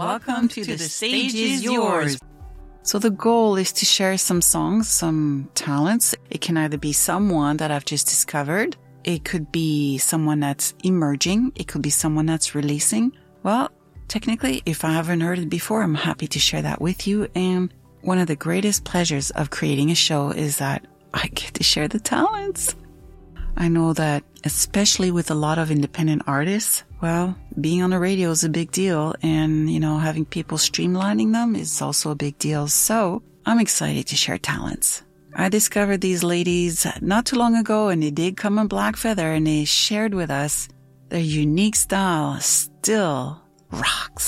Welcome to The Stage is Yours. So the goal is to share some songs, some talents. It can either be someone that I've just discovered. It could be someone that's emerging. It could be someone that's releasing. Well, technically, if I haven't heard it before, I'm happy to share that with you. And one of the greatest pleasures of creating a show is that I get to share the talents. I know that especially with a lot of independent artists, well, being on the radio is a big deal. And, having people streamlining them is also a big deal. So I'm excited to share talents. I discovered these ladies not too long ago, and they did come on Black Feather, and they shared with us their unique style still rocks.